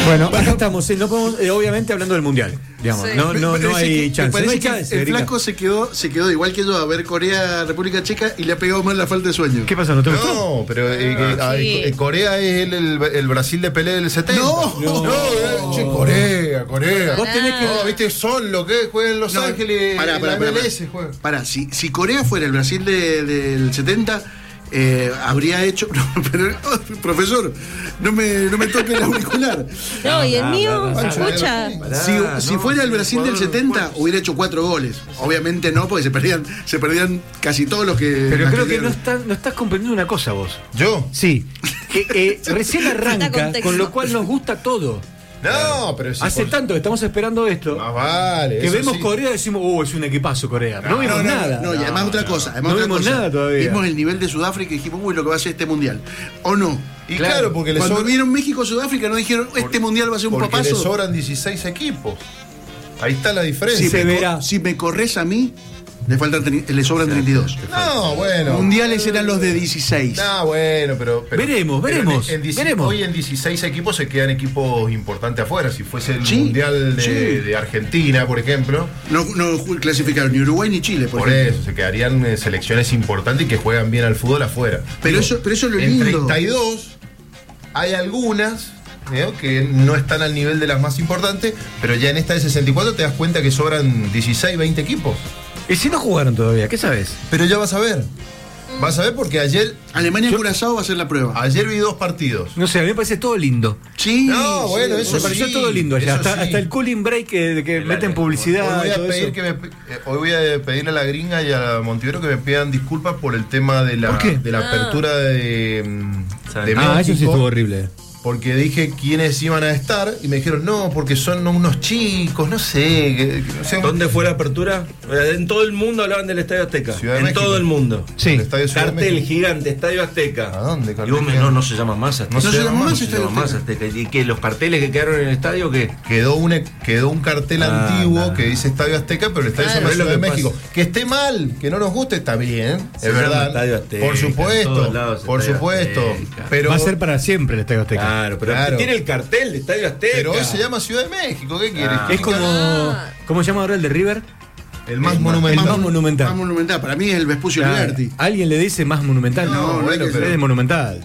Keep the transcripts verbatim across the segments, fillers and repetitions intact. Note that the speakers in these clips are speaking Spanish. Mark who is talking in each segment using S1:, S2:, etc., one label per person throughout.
S1: Bueno, acá estamos, eh, no podemos, eh, obviamente hablando del Mundial, digamos,
S2: Sí.
S1: no, no, no hay chance.
S3: Me parece
S1: No hay
S3: que
S1: chance,
S3: el
S1: Erika.
S3: flaco se quedó, se quedó igual que yo a ver Corea, República Checa y le ha pegado mal la falta de sueño.
S1: ¿Qué pasa? ¿No te gustó?
S4: No, pero eh, que,
S2: Ah,
S4: ah,
S2: sí.
S4: eh, Corea es el, el, el Brasil de Pelé del setenta.
S3: No,
S4: no, no, eh, che, Corea, Corea.
S1: Vos tenés que-
S4: No, viste, son lo que juega en Los
S3: No,
S4: Ángeles.
S3: pará,
S4: en
S3: pará,
S4: la
S3: pará,
S4: M L
S3: pará.
S4: S juega.
S3: Pará, si, si Corea fuera el Brasil de- del setenta, eh, habría hecho. No, pero, oh, profesor, no me, no me toque el auricular.
S2: No, y el
S1: Ah,
S2: mío,
S1: pará,
S2: ¿se
S4: pará.
S2: escucha?
S4: Pará.
S3: Si,
S4: Ah,
S3: si
S4: no,
S3: fuera el
S4: sí,
S3: Brasil del
S4: Ecuador,
S3: setenta,
S4: Ecuador.
S3: hubiera hecho cuatro goles. Obviamente no, porque se perdían, se perdían casi todos los que.
S1: Pero
S3: las
S1: creo que
S3: dieron.
S1: no estás, no estás comprendiendo una cosa vos.
S4: ¿Yo?
S1: Sí, que eh, recién arranca,
S2: contexto.
S1: con lo cual nos gusta todo.
S4: No, pero si
S1: Hace
S4: por-
S1: tanto que estamos esperando esto,
S4: Más vale.
S1: que
S4: eso
S1: vemos
S4: sí.
S1: Corea y decimos, uh, es un equipazo Corea. No,
S3: No,
S1: vimos
S3: no, no,
S1: nada.
S3: no, y además otra cosa. Además
S1: No
S3: otra
S1: vimos
S3: cosa.
S1: nada todavía.
S3: Vimos el nivel de Sudáfrica y dijimos, uy, lo que va a ser este mundial. ¿O no?
S4: Y
S1: Claro,
S4: claro, porque le
S3: Cuando
S4: sobra-
S3: vieron México-Sudáfrica, no dijeron, este mundial va a ser un
S4: porque le
S3: papazo.
S4: sobran dieciséis equipos. Ahí está la
S3: Si
S4: diferencia.
S1: se
S3: me,
S1: verá.
S3: co- si me corres a mí, le faltan tre- le sobran treinta y dos.
S4: No, bueno.
S3: Mundiales eran los de dieciséis.
S4: No, bueno, pero. pero-
S1: Veremos,
S4: pero
S1: veremos,
S4: en- en dieci-
S1: veremos.
S4: Hoy en dieciséis equipos se quedan equipos importantes afuera. Si fuese el
S3: Sí,
S4: Mundial de,
S3: sí.
S4: de Argentina, por ejemplo,
S3: No, no ju- clasificaron ni Uruguay ni Chile, por,
S4: por
S3: ejemplo.
S4: eso se quedarían eh, selecciones importantes y que juegan bien al fútbol afuera.
S3: Pero eso, pero eso es lo
S4: En
S3: lindo.
S4: treinta y dos hay algunas ¿eh? que no están al nivel de las más importantes, pero ya en esta de sesenta y cuatro te das cuenta que sobran dieciséis, veinte equipos.
S1: ¿Y si no jugaron todavía? ¿Qué sabes?
S4: Pero ya vas a ver. Vas a ver porque ayer,
S3: Alemania-Curazao va a ser la prueba.
S4: ayer vi dos partidos.
S1: No sé, a mí me parece todo lindo.
S3: Sí.
S4: No, bueno,
S3: sí,
S4: eso
S1: Me
S4: sí.
S1: pareció todo lindo allá.
S4: eso
S1: Hasta,
S4: sí.
S1: hasta el cooling break que, que
S4: El-
S1: meten
S4: Hoy
S1: publicidad
S4: voy
S1: y
S4: a
S1: todo
S4: pedir
S1: eso.
S4: que me, eh, hoy voy a pedirle a la gringa y a Montivero que me pidan disculpas por el tema de la,
S1: ¿Por qué?
S4: de la
S2: Ah.
S4: apertura de, mm, de
S1: Ah, eso sí
S4: México,
S1: estuvo horrible.
S4: porque dije quiénes iban a estar y me dijeron no, porque son unos chicos, no sé. Que, que no sé,
S5: ¿Dónde fue la apertura? En todo el mundo hablaban del Estadio Azteca.
S4: Ciudad de
S5: en
S4: México.
S5: todo el mundo.
S1: Sí.
S4: el Estadio Ciudad de
S5: Cartel
S4: México.
S5: gigante, Estadio Azteca.
S4: ¿A dónde,
S5: Y
S4: cartel
S5: vos me-
S4: gigante?
S5: no, no se llama más Azteca.
S4: No se llama más
S5: no se
S3: Estadio
S5: llama más Azteca. ¿Y que los carteles que quedaron en el estadio qué?
S4: Quedó un, quedó un cartel
S5: Ah,
S4: antiguo
S5: no.
S4: que dice Estadio Azteca, pero el estadio se
S2: Claro.
S4: llama
S5: Es lo
S4: Ciudad de
S5: que
S4: México.
S5: pasa.
S4: Que esté mal, que no nos guste, está bien,
S5: Se
S4: es
S5: llama
S4: verdad.
S5: Estadio Azteca,
S4: por
S5: en
S4: supuesto,
S5: todos lados
S4: por
S5: Estadio
S4: supuesto.
S5: Azteca.
S4: Pero,
S1: Va a ser para siempre el Estadio Azteca.
S5: Claro, pero
S4: Claro.
S5: tiene el cartel de Estadio Azteca.
S4: pero hoy se llama Ciudad de México, ¿qué quieres?
S5: Ah.
S1: Es como.
S2: Ah.
S1: ¿Cómo se llama ahora el de River?
S4: el más
S1: El
S4: monumental.
S1: más monumental.
S3: Más monumental. Para mí es el Vespucio
S1: Claro.
S3: Liberty.
S1: ¿Alguien le dice más monumental?
S4: No, bueno,
S1: es
S4: pero-
S1: de monumental.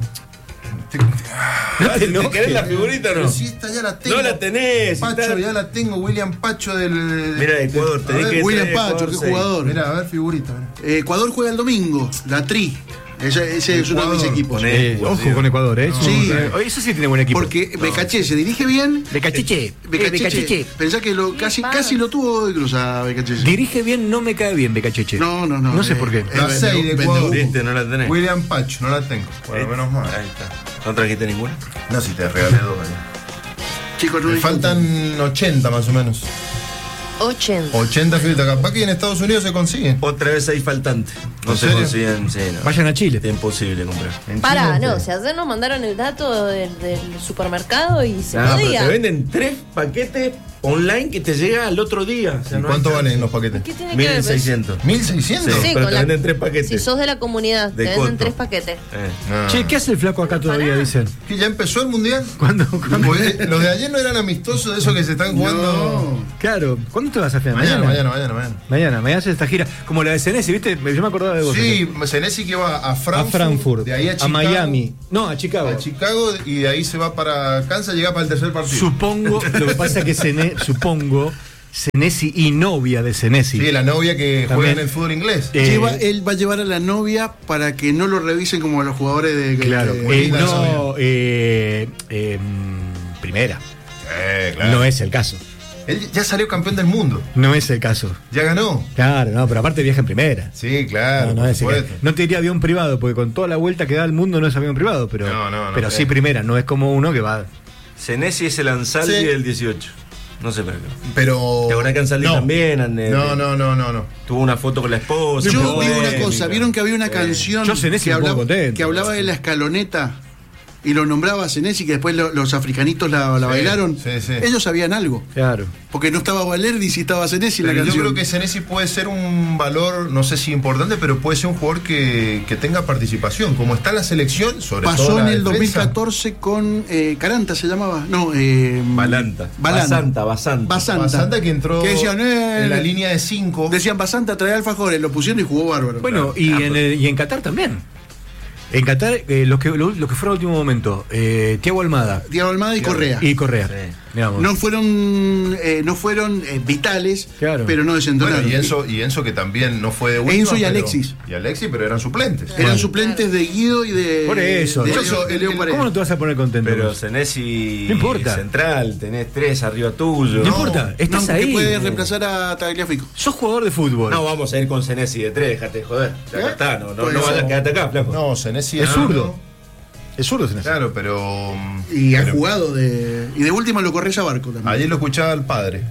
S1: No te
S5: ¿Te
S1: enojes.
S5: querés la figurita o
S4: Pero
S5: no?
S4: si esta ya la tengo.
S5: No la tenés.
S4: Pacho,
S5: está-
S4: ya la tengo, William Pacho del.
S5: Mira, Ecuador, te
S4: A
S5: di
S4: ver,
S5: que
S3: William
S5: trae
S3: Pacho,
S5: Ecuador
S3: qué
S5: seis.
S3: jugador.
S4: Mira, a ver, figurita. mira.
S3: Eh, Ecuador juega el domingo, la Tri. Ese, ese es uno de mis
S4: Ecuador,
S3: equipos.
S5: poné.
S1: Eh, ojo con Ecuador, ¿eh?
S3: Sí.
S1: Eh, Eso sí tiene buen equipo.
S3: Porque Becaché se dirige bien.
S1: Becachiche.
S3: Becacheche. Pensá que lo, casi, casi lo tuvo de cruz a Becacheche.
S1: Dirige bien, no me cae bien Becachiche.
S3: No, no, no.
S1: No sé
S3: eh,
S1: por qué.
S3: eh,
S4: La
S3: vende-
S4: seis de
S3: vende
S4: Ecuador.
S3: humo.
S5: Viste, no la tenés.
S4: William Pacho, no la tengo. Bueno, menos mal.
S5: Ahí está. ¿No trajiste ninguna?
S4: No, si te regalé dos.
S3: Chicos, no
S4: Me
S3: disfruten.
S4: faltan ochenta más o menos.
S2: ochenta.
S4: ochenta figuritas. Capaz que en Estados Unidos se consiguen.
S5: Otra vez hay faltante. No
S4: ¿En
S5: se
S4: serio?
S5: consiguen. Sí, no.
S1: Vayan a Chile.
S5: Es imposible comprar.
S4: En
S2: Pará,
S4: Chile,
S2: no,
S4: sí.
S2: o sea, ayer nos mandaron el dato del, del supermercado y se
S5: No, pero
S2: podía.
S5: te venden tres paquetes online que te llega al otro día. O sea,
S4: ¿Y
S5: no hay
S4: cuánto
S5: chance.
S4: valen los paquetes?
S2: ¿Qué tiene que ver?
S5: mil seiscientos.
S4: ¿mil seiscientos?
S5: Sí. pero te venden tres paquetes.
S2: Si sos de la comunidad,
S5: De
S2: te venden
S5: coto.
S2: tres paquetes.
S5: Eh.
S4: No.
S1: Che, ¿qué hace el flaco acá todavía? Dicen.
S4: ¿Que ya empezó el mundial?
S1: ¿Cuándo? cuándo?
S4: Pues, eh, los de ayer no eran amistosos de esos que se están jugando.
S3: No.
S1: Claro. ¿Cuándo te vas a final?
S4: Mañana, mañana, mañana, mañana.
S1: Mañana, mañana hace esta gira. Como la de Senesi, ¿viste? Yo me acordaba de vos.
S4: Sí, Senesi que va a
S1: A
S4: Frankfurt,
S1: Frankfurt.
S4: de ahí a
S1: a
S4: Chicago,
S1: Miami. No, a Chicago.
S4: a Chicago y de ahí se va para Kansas, llega para el tercer partido.
S1: Supongo, lo que pasa es que Sene, supongo, Senesi y novia de Senesi.
S4: Sí, la novia que juega
S1: También.
S4: en el fútbol inglés.
S1: Eh,
S3: Lleva- él va a llevar a la novia para que no lo revisen como a los jugadores de.
S1: Claro,
S3: de-
S1: eh,
S4: linda
S1: no, eh, eh, mm, primera.
S4: Eh, claro.
S1: No es el caso.
S4: Él ya salió campeón del mundo.
S1: No es el caso.
S4: Ya ganó.
S1: Claro, no, pero aparte viaja en primera.
S4: Sí, claro.
S1: No, no,
S4: por
S1: es el caso.
S4: supuesto.
S1: No te diría avión privado, porque con toda la vuelta que da el mundo no es avión privado, pero,
S4: No, no, no,
S1: pero
S4: eh.
S1: sí primera, no es como uno que va.
S5: Senesi es el Ansaldi
S4: Sí.
S5: del dieciocho. No sé por qué.
S4: Pero.
S5: ¿Te acordás que Ansaldi
S4: no.
S5: también? Ande-
S4: No, no, no, no, no.
S5: Tuvo una foto con la esposa.
S3: Yo
S5: muy
S3: digo una
S5: polémica.
S3: cosa, vieron que había una canción
S1: Yo Senesi
S3: que,
S1: me pongo
S3: hablaba,
S1: contento.
S3: que hablaba de la escaloneta. y lo nombraba Senesi, que después lo- los africanitos la, la
S4: Sí,
S3: bailaron,
S4: sí, sí.
S3: ellos sabían algo.
S1: Claro.
S3: Porque no estaba Valerdi, si estaba Senesi en la
S4: Pero yo
S3: canción.
S4: creo que Senesi puede ser un valor, no sé si importante, pero puede ser un jugador que, que tenga participación. Como está la selección, sobre todo
S3: Pasó en
S4: la
S3: el dos mil
S4: defensa.
S3: catorce con eh, Caranta, se llamaba. No, eh,
S5: Balanta.
S3: Balanta.
S5: Basanta, Basanta.
S3: Basanta.
S4: Basanta que entró
S3: Que decían, eh,
S4: en la línea de cinco.
S3: Decían Basanta, trae alfajores, lo pusieron y jugó bárbaro.
S1: Bueno, y, en el- y en Qatar también. En Qatar, eh, los, que, los, los que fueron al último momento, eh, Thiago Almada
S3: Diego Almada y Correa.
S1: y Correa.
S5: Sí.
S1: Digamos.
S3: No fueron, eh, no fueron eh, vitales,
S1: Claro.
S3: pero no desentonaron.
S4: Bueno, y Enzo, y Enzo que también no fue de última,
S3: Enzo y
S4: pero-
S3: Alexis.
S4: Y Alexis, pero eran suplentes.
S3: Eran suplentes de Guido y de.
S1: Por eso.
S3: de,
S1: Por
S3: Leo-
S1: eso,
S3: de Leo
S1: el-
S3: Paredes.
S1: ¿Cómo no te vas a poner contento?
S5: Pero
S1: vos?
S5: Senesi
S1: No importa.
S5: central, tenés tres arriba tuyo.
S1: No importa, estás
S3: No,
S1: ahí.
S3: que puede reemplazar a Tagliafico.
S1: Sos jugador de fútbol.
S5: No, vamos a ir con Senesi de tres, dejate de joder. Ya
S3: ¿Eh?
S5: acá está, no, no,
S3: Por
S5: no
S3: eso.
S5: vayas, quedate acá, flaco.
S4: No, Senesi
S1: Es
S4: ah,
S1: zurdo. Es zurdo, Senesi.
S4: Claro, pero.
S3: Y ha
S4: pero
S3: jugado de. Y de última lo corre Barco también.
S4: Ayer lo escuchaba al padre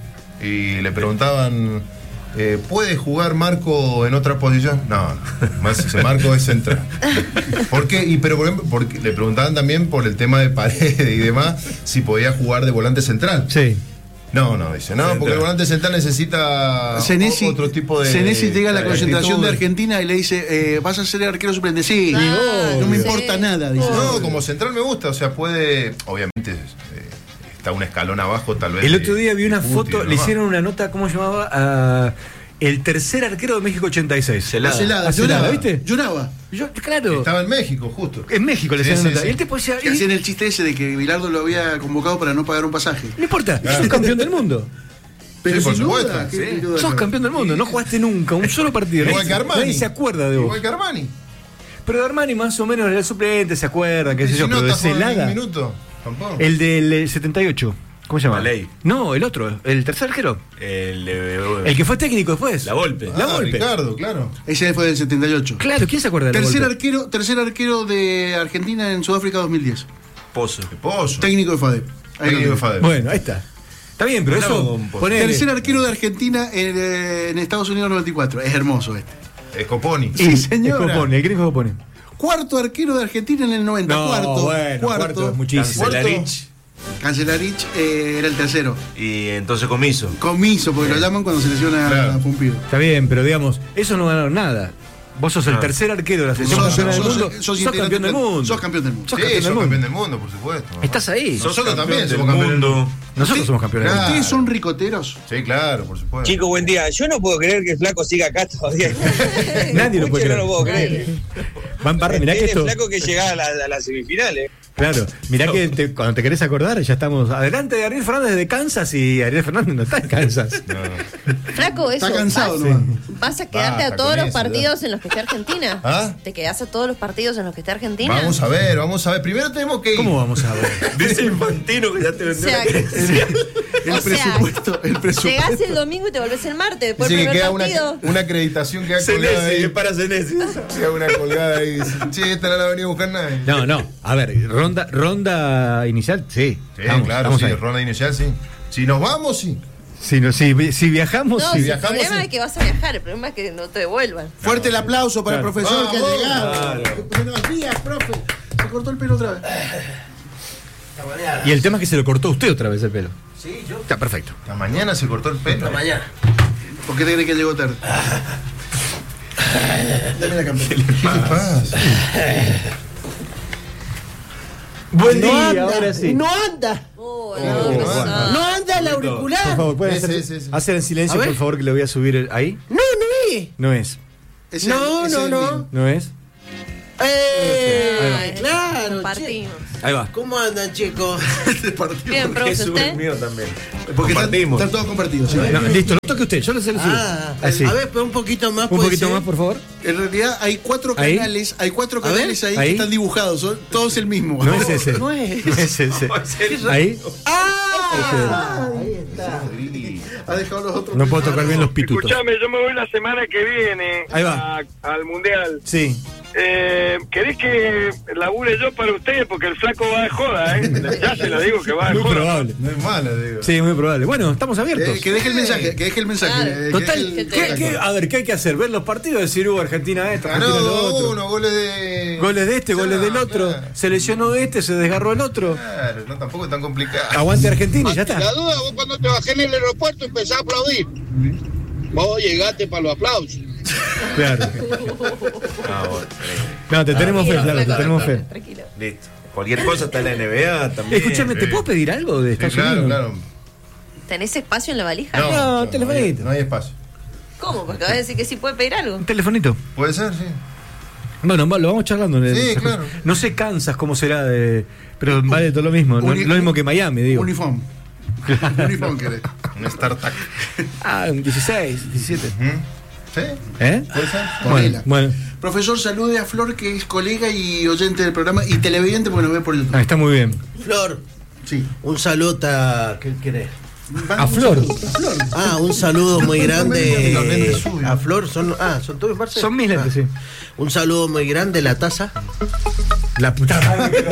S4: y le preguntaban. Eh, ¿Puede jugar Marco en otra posición? No, no, más ese Marco es central. ¿Por qué? Y pero por ejemplo, porque le preguntaban también por el tema de Paredes y demás, si podía jugar de volante central.
S1: Sí.
S4: No, no, dice, no,
S5: Central.
S4: porque el volante central necesita
S3: Senesi,
S4: o- otro tipo de.
S3: Senesi llega a la
S4: de
S3: concentración
S4: actitud.
S3: de Argentina y le dice, eh, vas a ser arquero suplente. Sí,
S2: Ah,
S3: no me
S2: sí.
S3: importa nada, dice.
S4: No, como central me gusta, o sea, puede. Obviamente eh, está un escalón abajo, tal vez.
S1: El
S4: de-
S1: otro día vi una
S4: de Putin,
S1: foto, le
S4: nomás.
S1: hicieron una nota, ¿cómo se llamaba? Ah, el tercer arquero de México ochenta y seis.
S5: Celada.
S3: Celada,
S1: Ah, Celada,
S3: lloraba,
S1: ¿viste?
S3: Lloraba.
S1: Yo, claro.
S4: Estaba en México, justo.
S1: En México le
S4: Sí,
S1: hicieron
S4: sí,
S1: nota.
S4: sí.
S1: Y el tipo decía,
S3: Que hacían el chiste ese de que Bilardo lo había convocado para no pagar un pasaje.
S1: no importa, sos campeón del mundo.
S3: Pero
S4: Sí, por
S3: sin duda,
S4: supuesto,
S3: ¿qué
S5: sí.
S3: duda
S1: Sos
S3: cabe?
S1: campeón del mundo, no jugaste nunca un solo partido.
S4: Igual que
S1: Nadie-
S4: Armani.
S1: Nadie se acuerda de vos.
S4: Igual que Armani.
S1: Pero de Armani más o menos era el suplente, se acuerdan, qué sé
S4: Y
S1: yo,
S4: si no
S1: pero de
S4: atajó en un
S1: Celada.
S4: minuto, tampoco.
S1: El del eh, setenta y ocho. ¿Cómo se llama?
S5: Maley.
S1: No, el otro, el tercer arquero.
S5: El,
S1: El que fue técnico después.
S5: La Volpe.
S4: Ah,
S1: La Volpe.
S4: Ricardo, claro.
S3: Ese fue del setenta y ocho.
S1: Claro, ¿quién se acuerda de la
S3: Tercer
S1: Volpe?
S3: arquero, tercer arquero de Argentina en Sudáfrica dos mil diez.
S5: Pozo.
S4: Qué pozo.
S3: Técnico de FADEP. Ahí lo
S4: Técnico de
S3: tengo.
S4: Fadel.
S1: Bueno, ahí está. Está bien, pero
S5: Hablamos
S1: eso.
S5: con Pozo.
S1: ponele-
S3: Tercer arquero de Argentina en, eh, en Estados Unidos noventa y cuatro. Es hermoso este.
S4: Scoponi.
S3: Sí, señora.
S1: Escopone, el gringo Escopone.
S3: Cuarto arquero de Argentina en el noventa.
S1: No,
S3: cuarto,
S1: bueno,
S3: cuarto.
S1: cuarto es muchísimo.
S5: Cancelarich.
S3: Cancelarich eh, era el tercero.
S5: Y entonces Comiso.
S3: Comiso, porque lo llaman cuando se lesiona
S4: Claro.
S3: a Pumpido.
S1: Está bien, pero digamos, eso no ganaron nada. Vos sos el
S5: No.
S1: tercer arquero de la selección
S3: Sos-
S1: campeona del
S3: sos-
S1: mundo.
S3: sos
S1: Sos,
S3: integrante
S1: campeón del
S3: del-
S1: mundo.
S3: sos campeón del mundo.
S1: Sos
S4: Sí,
S1: campeón
S4: sos
S1: del mundo.
S4: campeón del mundo, por supuesto.
S1: Estás ahí.
S4: Nosotros
S5: Sos
S4: también
S5: campeón
S4: somos
S5: del
S4: campeones del
S5: mundo.
S1: Nosotros somos campeones del
S4: Claro.
S1: mundo.
S3: ¿Ustedes son ricoteros?
S4: Sí, claro, por supuesto.
S6: Chicos, buen día. Yo no puedo creer que el flaco siga acá todavía.
S1: Nadie lo puede
S6: Pucha,
S1: creer.
S6: No lo puedo creer.
S2: Nadie.
S1: Van Parra, mirá que
S6: Es el
S1: esto.
S6: flaco que llegaba a, la- a las semifinales.
S1: Claro, mirá que te- cuando te querés acordar, ya estamos adelante de Ariel Fernández de Kansas y Ariel Fernández no está en Kansas.
S4: No, no.
S2: Flaco, eso.
S3: Está cansado,
S2: ¿vas,
S3: ¿no?
S2: ¿Vas a quedarte
S4: Basta
S2: a todos
S4: con
S2: los
S4: eso,
S2: partidos en los que esté Argentina?
S4: ¿Ah?
S2: ¿Te quedás a todos los partidos en los que esté Argentina?
S4: Vamos a ver, vamos a ver. Primero tenemos que ir.
S1: ¿Cómo vamos a ver?
S5: Dice Infantino que ya te
S2: O
S5: vendió
S2: sea,
S5: la
S2: que-
S5: credencial.
S3: El
S2: O sea,
S3: presupuesto, el presupuesto.
S2: llegás el domingo y te volvés el martes después
S4: Dice
S2: del
S4: que
S2: primer
S4: queda una,
S2: partido.
S4: una acreditación que ha colgada
S5: Senesi,
S4: ahí.
S5: es para Senesi.
S4: Queda una colgada ahí. Dice, che, esta no la venía a buscar nadie.
S1: No, no. A ver, ronda, ronda inicial, sí.
S4: Sí,
S1: Vamos,
S4: claro,
S1: vamos
S4: sí,
S1: ahí.
S4: ronda inicial, sí. Si nos vamos, sí.
S1: Si, no, si, vi- si viajamos,
S2: No,
S1: sí.
S2: si el
S4: viajamos,
S2: problema
S4: sí.
S2: es que vas a viajar, el problema es que no te devuelvan.
S3: Fuerte el aplauso para
S1: Claro.
S3: el profesor que ha
S4: Vamos.
S3: llegado.
S5: Claro.
S3: Buenos días, profe. Se cortó el pelo otra vez.
S1: Y el tema es que se lo cortó usted otra vez el pelo. Sí, yo. Está perfecto.
S4: Esta mañana se cortó el pelo.
S3: ¿Por qué te crees que llegó tarde? Dame la campera.
S4: ¿Qué le pasa?
S1: Buen
S7: No
S1: día,
S7: anda,
S1: ahora sí.
S7: no anda,
S2: Oh, no, empezó.
S7: no anda el
S1: Por
S7: auricular.
S1: favor, ¿pueden
S4: Ese,
S1: hacer,
S4: ese, ese.
S1: hacer en silencio,
S7: A ver.
S1: por favor, que le voy a subir el- ahí?
S7: No, no es.
S1: No es.
S3: Ese-
S7: No,
S3: ese
S7: no,
S3: es
S7: no.
S3: mío.
S1: ¿No es?
S7: Eh,
S2: Ay,
S7: claro.
S2: Compartimos.
S1: Ahí va.
S7: che. ¿Cómo andan, chicos?
S3: Este partido.
S2: Bien, profe,
S5: Jesús
S2: ¿usted?
S5: es mío también.
S3: Porque están,
S5: Compartimos.
S3: están todos compartidos. ¿sí?
S1: No, listo, lo toque usted, yo lo sé, lo subo.
S7: Ah,
S1: Así.
S7: a ver, pero un poquito más.
S1: Un
S7: puede
S1: poquito
S7: ser.
S1: más, por favor.
S3: En realidad hay cuatro
S1: Ahí.
S3: canales, hay cuatro
S7: A ver.
S3: canales ahí,
S1: Ahí.
S3: que están dibujados, son todos el mismo.
S1: No es ese.
S7: No es.
S1: No es ese. Ahí.
S7: Ah, ahí está.
S3: Ha dejado los otros.
S1: No puedo tocar bien los pitutos.
S8: Escuchame, yo me voy la semana que viene
S1: Ahí va.
S8: a- al Mundial.
S1: Sí.
S8: Eh, ¿Querés que labure yo para ustedes? Porque el flaco va de joda, ¿eh? Ya se lo digo que va de
S1: Muy
S8: joda.
S1: probable.
S4: No es mala, digo.
S1: Sí, muy probable. Bueno, estamos abiertos.
S3: Eh, que deje el mensaje, que deje el mensaje.
S2: Claro.
S3: eh, que
S1: Total,
S3: deje el-
S1: ¿qué- qué- a ver, ¿qué hay que hacer? ¿Ver los partidos? Decir, uh, Argentina esto, Argentina lo
S4: Ganó
S1: otro.
S4: uno, goles de.
S1: Goles de este, goles del otro.
S4: Claro.
S1: Se lesionó este, se desgarró el otro.
S4: Claro, no, tampoco es tan complicado.
S1: Aguante Argentina y ya
S9: La
S1: está.
S9: duda, vos cuando te bajé en el aeropuerto empezás a aplaudir. Vos llegaste para los aplausos.
S1: Claro.
S5: Ah, bueno,
S1: No, te tenemos fe,
S2: Tranquilo,
S1: claro, te
S2: flaco,
S1: tenemos fe.
S2: tranquilo.
S5: listo. Cualquier cosa está en la N B A también.
S1: Escúchame, ¿te
S4: sí.
S1: puedo pedir algo de
S4: Sí,
S1: Estados
S4: claro,
S1: Unidos?
S4: claro.
S2: ¿Tenés espacio en la valija?
S1: No,
S4: no,
S1: telefonito.
S4: No hay, no hay espacio.
S2: ¿Cómo? Porque vas a decir que sí puede pedir algo.
S1: Un telefonito.
S4: Puede ser, sí.
S1: Bueno, va- lo vamos charlando. en el-
S4: Sí, claro.
S1: No sé Kansas cómo será, de, pero vale todo lo mismo. no-
S3: Uni-
S1: lo mismo que Miami, digo.
S3: Uniform. Uniform querés.
S4: Un startup.
S1: Ah, un dieciséis, diecisiete.
S4: ¿Sí?
S1: ¿Eh?
S4: ¿Puede ser?
S1: Bueno,
S3: Ponela.
S1: bueno.
S3: Profesor, salude a Flor, que es colega y oyente del programa y televidente porque nos ve por YouTube.
S1: Ah, está muy bien.
S7: Flor,
S3: Sí.
S7: un saludo a... ¿Qué querés?
S1: A Flor.
S3: Flor.
S7: Ah, un saludo muy
S3: Totalmente
S7: grande
S3: suyo.
S7: a Flor. Son, ah, ¿son tuyos, Marcelo?
S1: Son mis lentes, sí.
S7: Un saludo muy grande, la taza.
S1: La puta madre.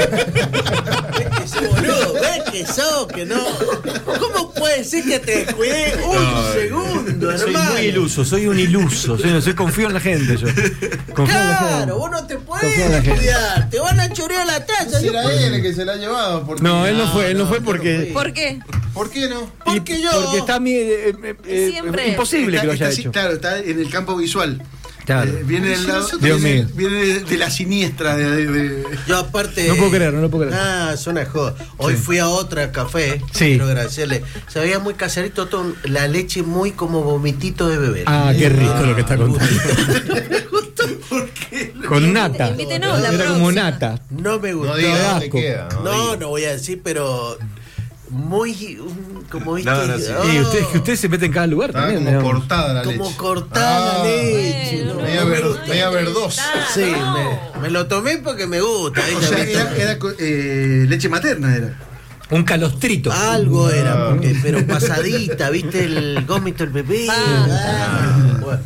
S7: Ese boludo, ves que sos, que no. ¿Cómo puede ser que te descuidé un segundo,
S1: Soy
S7: hermano?
S1: muy iluso, soy un iluso. Soy, soy- confío en la gente yo. Confío en la gente.
S7: Claro, vos no te
S1: Confío en la
S7: puedes
S1: gente.
S7: cuidar. Te van a chorear la taza. yo-
S4: Era él el que se la ha llevado. Porque...
S1: No, él no fue, él no fue porque.
S2: ¿Por qué?
S4: ¿Por qué no?
S7: Porque
S1: y-
S7: yo.
S1: Porque está mi, eh, eh, eh,
S2: Siempre.
S1: imposible
S3: Está-
S1: que lo haya
S3: está así,
S1: hecho.
S3: claro, está en el campo visual.
S1: Claro.
S3: Eh, viene del lado.
S1: Dios
S3: viene,
S1: mío.
S3: viene de, de la siniestra de, de- de-
S7: Yo aparte.
S1: No puedo creer, no lo puedo creer.
S7: Ah, es una joda. Hoy
S1: Sí.
S7: fui a otra café.
S1: Sí.
S7: Quiero agradecerle. Se veía muy caserito, todo, la leche muy como vomitito de bebé.
S1: Ah, qué rico lo que está contando.
S7: Me gustó porque
S1: Con nata.
S2: Invítenos la
S1: Era como
S2: próxima.
S1: nata.
S7: no me gustó.
S4: No diga dónde
S1: asco.
S4: queda.
S7: No,
S4: diga.
S7: no voy a decir, pero muy um, como viste.
S5: No, no, sí.
S7: oh,
S1: Y usted, que usted se mete en cada lugar
S4: Estaba
S1: también.
S4: como
S1: digamos.
S4: cortada la leche.
S7: como cortada
S4: Ah,
S7: la leche.
S2: Bueno,
S7: no,
S4: media
S7: no me
S4: ver-
S7: gusta.
S4: media verdosa.
S7: Sí,
S2: No.
S7: me, me lo tomé porque me gusta.
S3: O sea, era, era co- eh, leche materna era.
S1: Un calostrito.
S7: Algo era, porque, pero pasadita, ¿viste? El gómito, el bebé. Ah, bueno.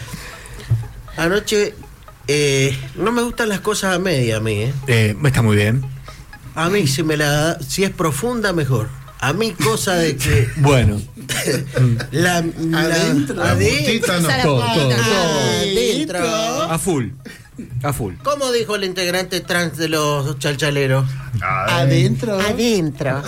S7: Anoche, eh, no me gustan las cosas a media a mí, ¿eh?
S1: Eh, está muy bien.
S7: A mí, si me la si es profunda, mejor. A mí, cosa de que.
S1: Bueno.
S7: La, la-
S3: Adentro.
S4: La puntita no.
S2: Esa la
S1: Todo,
S2: puta.
S1: todo,
S7: Adentro.
S1: A full. A full.
S7: ¿Cómo dijo el integrante trans de los chalchaleros?
S3: Adentro.
S7: Adentro.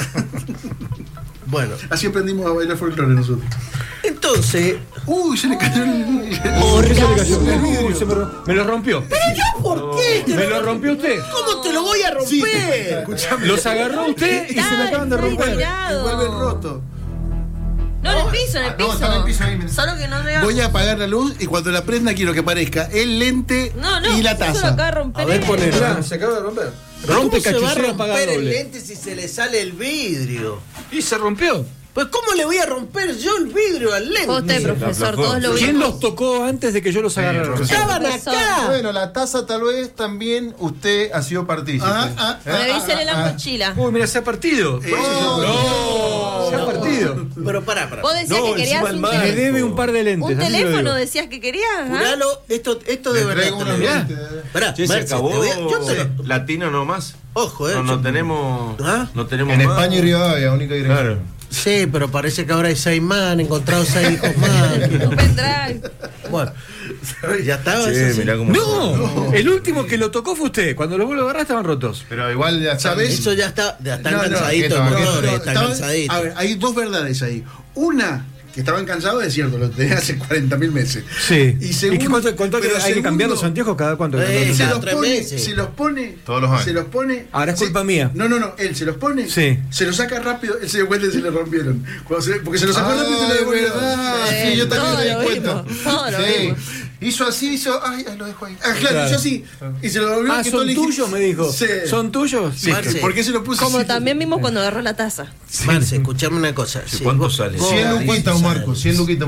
S7: Bueno,
S3: Así aprendimos a bailar folclore nosotros.
S7: entonces.
S3: Uy, se le cayó el.
S1: ¿Qué se le cayó? Uy, se me, ro- me lo rompió.
S7: ¿Por qué?
S1: ¿Me lo rompió usted?
S7: ¿Cómo te lo voy a romper?
S3: Escuchame.
S1: Los agarró usted y se me acaban de
S2: Está
S1: romper.
S2: tirado.
S3: Vuelve roto.
S2: No, en el piso, en el
S4: Ah,
S2: piso.
S4: no, está en el piso ahí, mira.
S2: Solo que no veo.
S3: Voy a apagar la luz y cuando la prenda quiero que aparezca el lente
S2: No, no,
S3: y la
S2: eso lo
S3: taza.
S2: acaba de romper.
S1: A ver,
S2: él.
S1: ponela.
S5: Se acaba de romper.
S1: Rompe
S7: ¿Cómo se va a
S1: cachucero, apaga
S7: romper el
S1: doble.
S7: lente si se le sale el vidrio?
S1: Y se rompió.
S7: Pues ¿cómo le voy a romper yo el vidrio al lente?
S2: Usted, profesor, todos lo
S1: ¿Quién
S2: vimos.
S1: los tocó antes de que yo los agarrara?
S4: profesor.
S7: ¡Estaban
S2: Profesor.
S7: acá!
S4: Bueno, la taza tal vez también usted ha sido partícipe.
S3: Ah, ah,
S4: ¿Eh?
S2: Revísele la mochila.
S1: Uy, mira, se ha partido. Por eso yo-
S4: no.
S1: Se ha partido.
S7: Pero pará, pará.
S2: Vos decías
S5: No,
S2: que querías
S5: encima el
S2: un,
S5: mar.
S1: Me
S2: tel-
S1: debe un par de lentes.
S2: un
S1: así se lo
S2: teléfono,
S1: digo.
S2: decías que querías. ¿ah?
S7: Juralo, esto, esto de
S4: Le
S7: verdad.
S4: traigo
S7: te
S4: unos
S7: lo digo.
S4: lentes.
S7: Pará,
S5: Che, se
S7: Marce,
S5: acabó
S7: te voy a- yo te lo-
S5: latino nomás.
S7: Ojo, eh.
S5: No,
S7: yo-
S5: no tenemos.
S7: ¿Ah?
S5: No tenemos
S4: En
S5: más.
S4: España y Rivadavia, única dirección.
S5: Claro.
S7: Sí, pero parece que ahora hay seis más, han encontrado seis hijos más.
S2: Un pendrive.
S7: Bueno, ya estaba.
S5: Sí,
S7: eso sí.
S5: mirá cómo.
S1: No, el último que lo tocó fue usted. Cuando lo vuelvo a agarrar estaban rotos.
S4: Pero igual ya
S3: ¿Sabés?
S7: Eso ya está, ya está
S3: No, no,
S7: cansadito,
S4: que
S7: el
S4: no,
S7: motor,
S4: que no,
S7: está
S3: Estaban-
S7: cansadito.
S3: A ver, hay dos verdades ahí. Una, que estaban cansados, es cierto, lo tenía hace cuarenta mil meses.
S1: Sí.
S3: Y segundo,
S1: qué cuánto, cuánto hay que-
S3: pero
S1: hay que
S3: segundo,
S1: cambiar los anteojos cada cuánto?
S7: Eh,
S3: Se
S7: Cada
S3: los,
S7: tres
S3: pone,
S7: meses.
S3: se los pone.
S4: Todos los años.
S3: Se los pone.
S1: Ahora es
S3: se-
S1: culpa mía.
S3: No, no, no. Él se los pone.
S1: Sí.
S3: Se los saca rápido. Él se dio cuenta y se le rompieron. Cuando se- porque se los sacó
S4: Ah,
S3: rápido y se le
S4: es
S3: devolvieron.
S4: verdad.
S2: Eh,
S4: Sí, yo también
S2: todo
S4: me di
S2: lo
S4: cuenta.
S2: vimos, todo lo
S4: Sí.
S2: vimos.
S4: Hizo así, hizo. Ay, ay, lo dejo ahí.
S3: Ah, claro,
S1: Claro.
S3: yo sí. Y se lo devolvió.
S1: Ah,
S3: que
S1: ¿son
S3: todo le dije-
S1: tuyos? Me dijo.
S3: Sí.
S1: ¿Son tuyos?
S3: Sí.
S7: Marce.
S3: ¿Por qué se lo puso
S2: Como
S3: así?
S2: también vimos cuando agarró la taza.
S7: Marce, escuchame una cosa.
S5: Sí,
S7: Si
S5: ¿cuánto
S7: vos-
S5: sale?
S7: vos-
S4: cien luquitas, Marco. cien luquitas, Marco.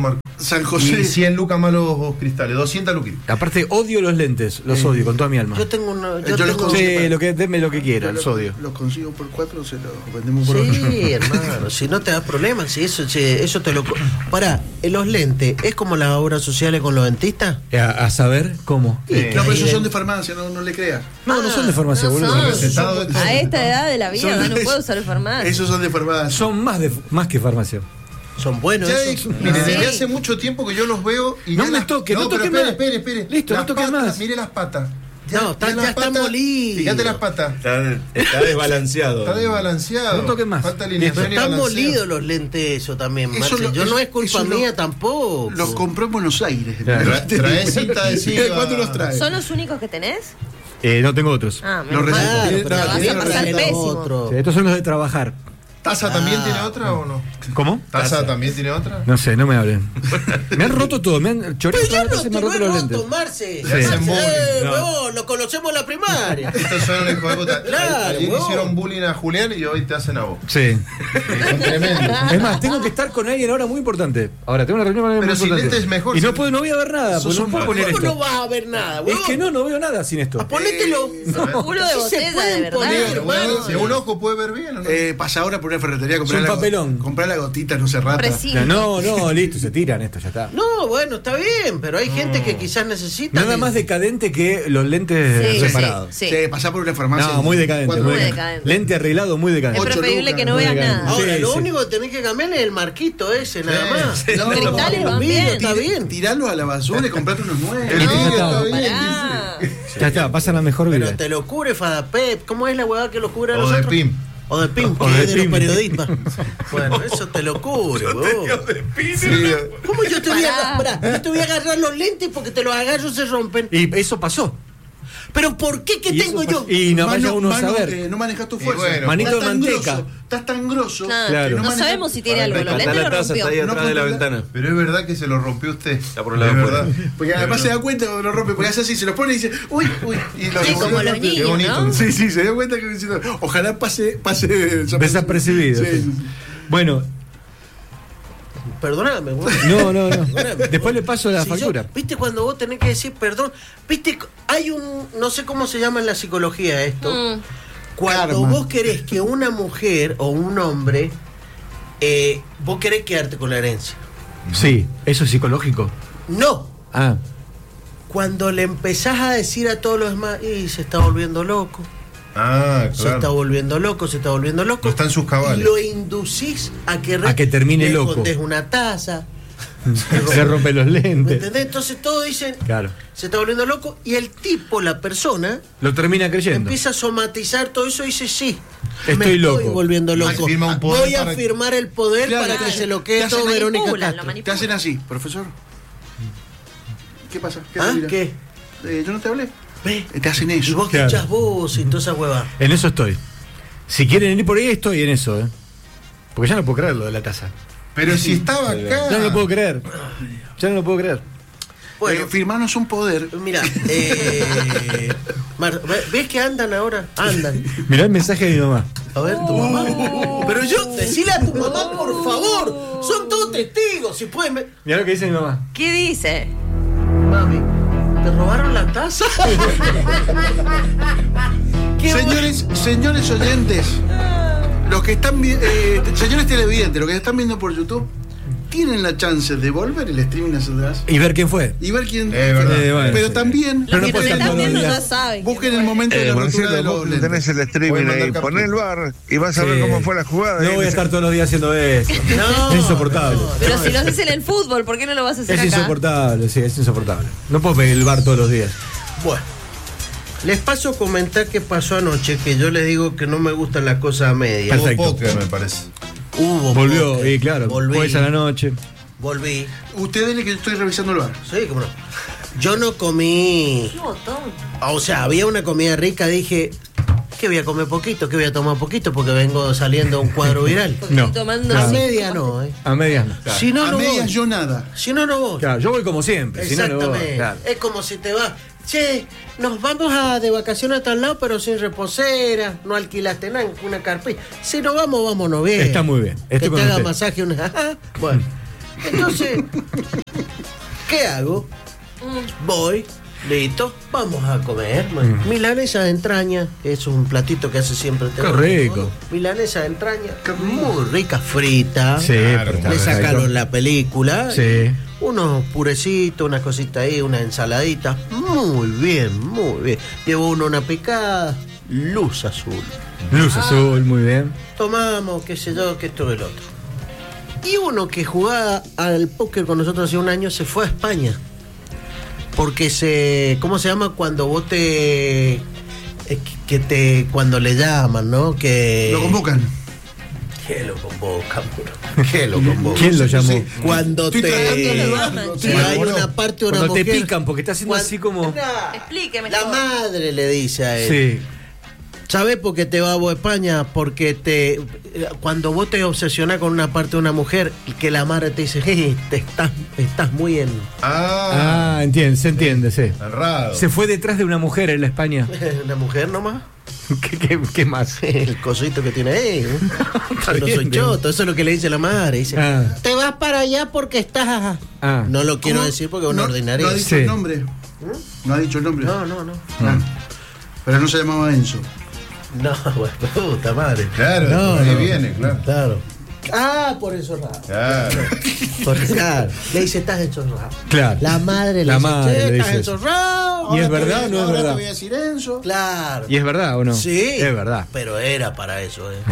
S3: San José.
S4: Y cien lucas más los cristales, doscientas lucas.
S1: Aparte, odio los lentes, los
S3: Eh,
S1: odio con toda mi alma.
S7: Yo tengo una. Yo,
S3: Yo los
S7: tengo,
S3: consigo.
S1: Sí, lo que, denme lo que quiera, los
S3: Los
S1: odio.
S3: los consigo por cuatro, se los vendemos por ocho.
S7: Sí, hermano, si no te das problemas, si eso, si eso te lo. Pará, en los lentes, ¿es como las obras sociales con los dentistas?
S1: A, a saber cómo.
S4: Eh,
S3: No, pero
S7: ahí
S3: esos
S7: ven.
S3: son de farmacia, no, no le creas.
S1: No, no son de farmacia,
S2: No
S1: boludo.
S2: son.
S4: Recetado de-
S2: A esta edad de la vida
S3: Son-
S2: no puedo usar farmacia.
S3: Esos son de farmacia.
S1: Son más, de, más que farmacia.
S7: Son buenos
S4: Ya,
S7: esos.
S4: mire,
S2: Sí.
S4: desde hace mucho tiempo que yo los veo y
S1: No
S4: ya
S1: me
S4: las-
S1: toque, no
S4: pero
S1: toque
S4: espere,
S1: más.
S4: espere, espere.
S1: Listo, no
S4: Las
S1: toque
S4: patas,
S1: más.
S4: Mire las patas.
S7: No, está-
S4: mire
S7: ya
S4: las
S7: está
S4: patas,
S7: molido.
S4: Fíjate las patas.
S5: Está, está desbalanceado.
S4: Está desbalanceado.
S1: No toque más.
S4: Falta
S7: Pero
S4: alineación y
S7: están
S4: balanceo.
S7: molidos los lentes eso también,
S3: Eso
S7: Marce.
S3: lo-
S7: Yo no
S3: eso-
S7: es culpa
S3: eso lo-
S7: mía tampoco.
S3: Los compró en Buenos Aires.
S1: Claro.
S4: Tra- Trae cinta adhesiva.
S3: ¿Cuánto los trae?
S2: ¿Son los únicos que tenés?
S1: Eh, no tengo otros.
S2: Ah,
S3: Los
S2: menos mal.
S3: recetas.
S7: Claro, pero
S2: La vas
S7: también
S2: a pasar
S7: trae
S2: pésimo.
S7: otro.
S1: Sí, estos son los de trabajar.
S4: ¿Taza también
S7: Ah.
S4: tiene otra o no?
S1: ¿Cómo?
S4: ¿Taza también tiene otra?
S1: No sé, no me hablen. Me han roto todo, me han choreado
S7: Pero
S1: toda
S7: ya
S1: la
S7: no
S1: casa y
S7: te
S1: me han
S7: lo
S1: roto
S7: he
S1: los
S7: roto,
S1: lentes.
S7: Marce.
S4: Le hacen
S7: Marce,
S4: bullying.
S7: eh,
S1: No.
S7: huevón, lo conocemos en la primaria.
S4: Estos son los hijos de puta.
S7: Claro,
S4: Ayer
S7: huevón.
S4: hicieron bullying a Julián y hoy te hacen a vos.
S1: Sí.
S4: Eh, Son tremendos.
S1: Es más, tengo que estar con alguien ahora muy importante. Ahora, tengo una reunión con alguien
S4: Pero
S1: muy
S4: sin
S1: importante.
S4: lentes mejor,
S1: Y no
S4: si-
S1: puedo, no voy a ver nada,
S4: Sos
S1: porque no
S4: un
S1: puedo poner
S7: ¿Cómo
S1: esto.
S7: no vas a ver nada,
S1: Es
S7: huevón?
S1: que no, no veo nada sin esto.
S7: Ah, ponételo.
S2: Son culo de
S7: Sí se
S2: botella, de
S7: pueden
S2: verdad.
S7: poner,
S4: Pero bueno,
S7: hermano.
S4: si un ojo puede ver bien, ¿o no?
S3: Eh, pasa ahora por una ferretería, comprar
S1: Es un
S3: la,
S1: papelón.
S3: comprar la gotita, no se rata.
S2: Preciso.
S1: No, no, listo, se tiran esto, ya está.
S7: No, bueno, está bien, pero hay gente que quizás necesita.
S1: Nada
S7: que-
S1: más decadente que los lentes
S2: Sí,
S1: reparados.
S2: sí,
S3: Sí, pasá por una farmacia.
S1: No, muy decadente.
S3: Cuatro
S1: Muy
S2: Muy
S3: lucas.
S2: decadente.
S1: Lente arreglado, muy
S2: Es
S1: decadente.
S3: Ocho
S2: preferible
S3: lucas,
S2: que no
S1: muy
S2: veas
S1: decadente.
S2: nada.
S7: Ahora,
S1: Sí,
S7: lo
S1: sí.
S7: único que tenés que cambiarle es el marquito ese, nada más.
S2: Los cristales van
S7: Los vidrios,
S2: bien.
S7: está bien.
S3: Tiralo a la basura y comprate unos nuevos.
S4: El vídeo está
S2: No,
S4: bien.
S2: pará.
S1: Ya está, pasan la mejor
S7: Pero
S1: vida.
S7: te lo cubre Fadapep. ¿Cómo es la huevada que lo cubre a
S4: O de
S7: nosotros?
S4: P I M.
S7: O de P I M,
S1: O
S7: que
S1: de
S7: es de los
S1: P I M.
S7: periodistas. Bueno, eso te lo cubre, huevón. ¿Cómo yo te voy a
S2: Pará.
S7: agarrar? Yo te voy a agarrar los lentes porque te los agarro se rompen.
S1: Y eso pasó.
S7: ¿Pero por qué? ¿Qué
S1: Y
S7: tengo
S1: eso
S7: yo?
S1: pasó. Y no vaya
S3: Mano-
S1: uno a
S3: mano
S1: saber.
S3: que no manejas tu
S4: Y
S3: fuerza.
S4: bueno,
S1: Manito
S3: Estás
S1: de
S3: tan
S1: manteca.
S3: grosso, Estás tan grosso.
S2: Claro.
S1: Claro.
S2: No
S3: No
S2: sabemos si tiene algo. Los
S5: Está
S2: lentes
S5: la
S2: lo
S5: taza, está ahí
S2: rompió.
S5: atrás de la ventana.
S4: Pero es verdad que se lo rompió usted.
S5: Está por un lado
S4: Es
S5: afuera.
S4: verdad.
S3: Porque además se da cuenta cuando lo rompe, porque hace así, se lo pone y dice, uy, uy. Y lo
S2: Sí, como los
S4: Qué
S2: niños,
S4: bonito.
S2: ¿no?
S3: Sí, sí, se da cuenta que diciendo, ojalá pase, pase
S1: Desapercibido.
S3: Sí,
S1: sí.
S3: sí, sí.
S1: Bueno,
S7: Perdóname, huevón.
S1: no, no, no.
S7: Perdóname.
S1: Después le paso la
S7: Si yo-
S1: factura.
S7: ¿Viste cuando vos tenés que decir perdón? ¿Viste? Hay un. No sé cómo se llama en la psicología esto.
S2: Mm.
S7: Cuando
S3: Karma.
S7: vos querés que una mujer o un hombre. eh, vos querés quedarte con la herencia.
S1: Sí, eso es psicológico.
S7: No.
S1: Ah,
S7: Cuando le empezás a decir a todos los demás, y se está volviendo loco,
S4: Ah,
S7: se está
S4: claro.
S7: volviendo loco, se está volviendo loco.
S4: No está en sus cabales.
S7: Y lo inducís a que,
S1: A que termine
S7: le
S1: loco.
S7: escondés una taza.
S1: se rompen los
S7: ¿Me
S1: lentes.
S7: entendés? Entonces todos dicen,
S1: Claro.
S7: se está volviendo loco. Y el tipo, la persona,
S1: Lo termina creyendo.
S7: empieza a somatizar todo eso y dice, sí,
S1: Estoy
S7: me
S1: loco.
S7: estoy volviendo loco.
S4: Firma un poder
S7: Voy a
S4: para-
S7: firmar el poder
S3: Claro,
S7: para
S3: claro.
S7: que se lo
S3: Te
S7: quede
S3: hacen
S7: todo
S3: ahí,
S7: Verónica
S2: manipulan,
S7: Castro.
S2: lo
S3: Te
S2: manipulan.
S3: hacen así, profesor. ¿Qué pasa? ¿Qué
S7: ¿Ah?
S3: te mira?
S7: ¿Qué?
S3: Eh, yo no te hablé.
S7: Ve.
S3: Eh, Te hacen
S7: Y
S3: eso.
S7: vos que
S1: Claro.
S7: echás vos y toda esa hueva.
S1: En eso estoy. Si quieren ir por ahí, estoy en eso, ¿eh? Porque ya no puedo creer lo de la taza.
S4: Pero si estaba acá.
S1: Ya no lo puedo creer. Ya no lo puedo creer.
S7: Bueno,
S3: Eh, firmarnos un poder.
S7: mira, eh, Mar- ve- ¿ves que andan ahora? Andan.
S1: Mirá el mensaje de mi mamá.
S7: A ver, tu mamá. Pero yo, decile a tu mamá, por favor. Son todos testigos. Si pueden ver.
S1: Mirá lo que dice mi mamá.
S2: ¿Qué dice?
S7: Mami, ¿te robaron la taza? Qué
S3: Señores, señores oyentes, los que están vi- eh, señores televidentes, los que están viendo por YouTube, tienen la chance de volver el streaming hacia atrás
S1: Y ver quién fue.
S3: y ver quién.
S4: Es verdad.
S1: Eh, bueno,
S3: pero
S1: sí.
S3: también
S1: Pero no
S2: Los que
S1: puede
S2: te
S1: estar
S2: están
S1: todos los
S2: viendo
S1: días.
S2: ya saben.
S3: busquen el momento de
S10: Eh,
S3: la rotura
S10: Marcelo,
S3: de los
S10: vos
S3: lentes.
S10: tenés el streaming
S4: Pueden
S10: ahí,
S4: mandar
S10: pon el bar y vas a
S1: Sí.
S10: ver cómo fue la jugada.
S1: No
S10: ahí.
S1: voy a estar todos los días haciendo eso.
S7: No,
S1: Es insoportable.
S2: Pero si lo haces en el fútbol, ¿por qué no lo vas a hacer
S1: Es
S2: acá?
S1: insoportable, sí, es insoportable. No puedo pedir el bar todos los días.
S7: Bueno, les paso a comentar qué pasó anoche, que yo les digo que no me gustan las cosas a medias.
S4: Hubo
S1: Perfecto.
S4: póker, me parece.
S7: Hubo
S1: Volvió,
S7: póker.
S1: y claro,
S7: volví,
S1: jueves a la noche.
S7: volví.
S3: Usted dile que yo estoy revisando el bar.
S7: Sí, cómo no. Yo no comí.
S2: Un botón.
S7: O sea, había una comida rica, dije, que voy a comer poquito, que voy a tomar poquito, porque vengo saliendo un cuadro viral.
S2: Porque
S1: No.
S2: estoy tomando
S7: A
S2: así.
S7: media no, ¿eh?
S1: A medias no.
S7: Si no,
S3: a
S7: no
S3: medias
S7: voy.
S3: yo nada.
S7: Si no, no voy.
S1: Claro, yo voy como siempre, si no, no voy.
S7: Exactamente.
S1: Claro.
S7: Es como si te vas. Che, nos vamos a de vacaciones a tal lado, pero sin reposera. No alquilaste nada, una carpita. Si nos vamos, vámonos bien.
S1: Está muy bien. Estoy
S7: Que
S1: con
S7: te haga
S1: usted.
S7: masaje. Una... Bueno, Entonces, ¿qué hago? Voy, listo, vamos a comer.
S1: Mm.
S7: Milanesa de entraña, es un platito que hace siempre
S1: Qué rico.
S7: Milanesa de entraña, muy rica, frita.
S1: Sí,
S4: Claro,
S1: pero
S7: Le
S1: está
S7: sacaron
S1: rico.
S7: la película.
S1: Sí.
S7: Unos purecitos, una cosita ahí, una ensaladita. Muy bien, muy bien. Llevo uno una picada, luz azul.
S1: Luz azul, muy bien.
S7: Tomamos, qué sé yo, que esto y el otro. Y uno que jugaba al póker con nosotros hace un año se fue a España. Porque se. ¿Cómo se llama cuando vos te. eh, que te. Cuando le llaman, ¿no? Que.
S3: Lo convocan.
S7: ¿Qué lo convoca, puro? ¿Qué lo convoca?
S1: ¿Quién lo llamó?
S3: Sí.
S7: Cuando
S3: Estoy tratando de
S7: te.
S3: ayudarlo.
S7: Si hay una parte de una
S1: Cuando te
S7: mujer.
S1: pican, porque está haciendo así como.
S7: Nah,
S2: Explíqueme.
S7: La madre le dice a él.
S1: Sí.
S7: ¿Sabés por qué te va a España? Porque te cuando vos te obsesionás con una parte de una mujer, que la madre te dice, hey, te estás, estás muy en.
S4: Ah,
S1: Ah, entiende, se entiende, sí.
S4: errado.
S1: Se fue detrás de una mujer en la España.
S7: ¿Una mujer nomás?
S1: ¿Qué, qué, qué más?
S7: El cosito que tiene ahí. ¿eh?
S1: Está
S7: Yo no
S1: bien,
S7: soy
S1: bien.
S7: choto, eso es lo que le dice la madre. Dice,
S1: Ah.
S7: te vas para allá porque estás.
S1: Ah.
S7: No lo quiero
S3: ¿Cómo?
S7: decir porque es una
S3: no,
S7: ordinaria.
S3: No ha dicho
S1: Sí.
S3: el nombre. No ha dicho el nombre.
S7: No, no, no.
S3: Ah. Pero no se llamaba Enzo.
S7: No, bueno, puta madre.
S4: Claro,
S7: no,
S4: ahí
S7: no.
S4: viene, claro.
S7: Claro. Ah, por eso raro.
S4: Claro.
S7: Por claro. Le dice, estás enchorrado.
S1: Claro.
S7: La madre le
S1: La
S7: dice,
S1: madre
S7: "Che,
S1: le
S7: estás
S1: dice eso.
S7: enchorrado".
S1: ¿Y es
S3: Ahora te
S1: verdad
S3: voy a-
S1: o no es
S3: ahora
S1: verdad?
S3: te voy a decir Enzo.
S7: Claro.
S1: ¿Y es verdad o no?
S7: Sí.
S1: Es verdad.
S7: Pero era para eso, ¿eh?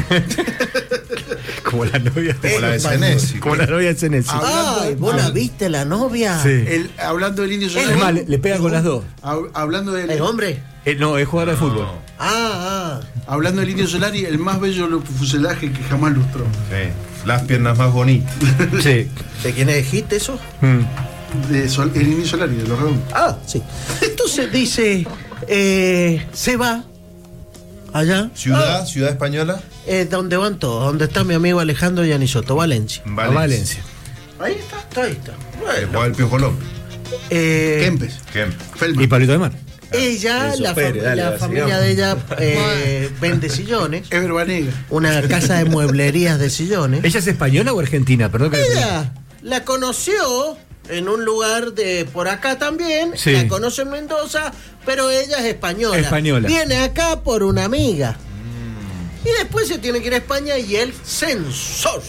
S1: Como la novia.
S4: Como la de
S7: Pero,
S4: Senesi.
S1: Como la novia de Senesi.
S3: Ah,
S7: Ay, ¿vos la viste, la novia?
S1: Sí.
S3: El, hablando del Indio
S1: Es
S3: Solari.
S1: más, le, le pega con las dos.
S3: hab- Hablando del,
S7: ¿Es hombre?
S1: Eh, no, es jugador de fútbol.
S7: Ah, ah.
S3: hablando del Indio Solari, el más bello fuselaje que jamás lustró.
S4: Sí. Las piernas más bonitas.
S1: Sí.
S7: ¿De quién es hit eso?
S1: Mm.
S3: De Sol- el Indio Solari, de los redondos.
S7: Ah, sí. Entonces dice, eh, se va allá,
S4: Ciudad, ciudad española.
S7: eh, donde van todos, donde está mi amigo Alejandro Yanisoto, Valencia.
S1: A Valencia.
S7: Ahí está, ahí está.
S4: El
S7: Bueno,
S4: juega el Piojo López.
S7: eh,
S3: Kempes.
S4: Kemp.
S3: Feldman.
S1: Y Pablito de Mar.
S7: ella,
S5: Eso,
S7: la,
S5: Pérez,
S7: fam-
S5: dale,
S7: la
S5: dale,
S7: familia
S5: sigamos.
S7: de ella eh, vende sillones,
S3: Ever Banega.
S7: una casa de mueblerías de sillones.
S1: ¿Ella es española o argentina? Perdón que le pregunte.
S7: Ella la conoció en un lugar de por acá también,
S1: Sí.
S7: la conoce en Mendoza, pero ella es española.
S1: Española.
S7: Viene acá por una amiga. Y después se tiene que ir a España y él censor.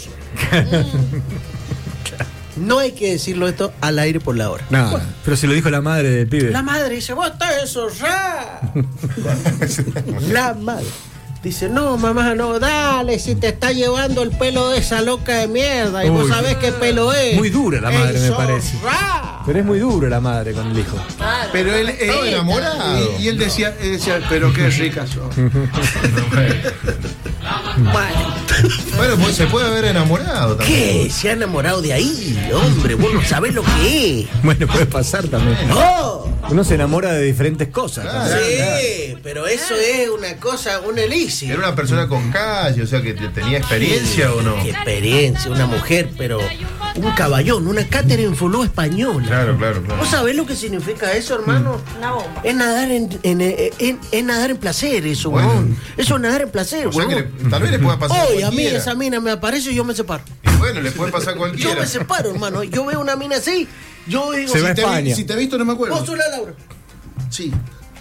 S7: No hay que decirlo esto al aire por la hora.
S1: No, pero se lo dijo la madre del pibe.
S7: La madre dice, vos estás ensorrada. La madre dice, no, mamá, no, dale, si te está llevando el pelo de esa loca de mierda. Y vos
S1: Uy.
S7: sabés qué pelo es.
S1: Muy dura la madre, me parece.
S7: Ensorrada.
S1: Pero es muy duro la madre con el hijo.
S2: Claro.
S3: Pero él, él-
S4: Estaba enamorado.
S3: Y, y él decía, él decía, pero qué rica sos.
S4: Bueno, pues se puede haber enamorado también.
S7: ¿Qué? Se ha enamorado de ahí, hombre. Vos no sabés lo que es.
S1: Bueno, puede pasar también.
S7: ¡No!
S1: Uno se enamora de diferentes cosas.
S4: Claro.
S1: también.
S7: Sí, pero eso es una cosa, un elixir.
S4: Era una persona con calle, o sea, que te- tenía experiencia o no.
S7: Qué experiencia, una mujer, pero un caballón, una Catherine Fuló española.
S4: Claro, claro, claro.
S7: ¿Vos sabés lo que significa eso, hermano?
S2: Una bomba.
S7: Es nadar en, en, en- es nadar en placer, eso,
S4: Bueno.
S7: huevón. Eso es nadar en placer,
S4: O sea que
S7: huevón.
S4: le- tal vez le pueda pasar a
S7: Hoy a mí
S4: cualquiera.
S7: esa mina me aparece y yo me separo.
S4: Y bueno, le puede pasar a
S7: Yo
S4: cualquiera.
S7: me separo, hermano. Yo veo una mina así, yo digo,
S1: Se
S7: si
S1: va a
S7: te-
S1: España.
S3: Si te he visto, no me acuerdo.
S7: vos sos la Laura.
S3: Sí.